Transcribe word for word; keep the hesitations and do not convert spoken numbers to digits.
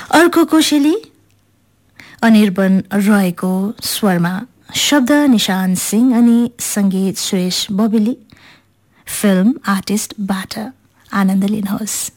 अर्को कोसेली अनिर्बन रहेको स्वरमा शब्द निशान सिंह अनि संगीत सुरेश बबेली फिल्म आर्टिस्टबाट आनन्द लिनुहोस्।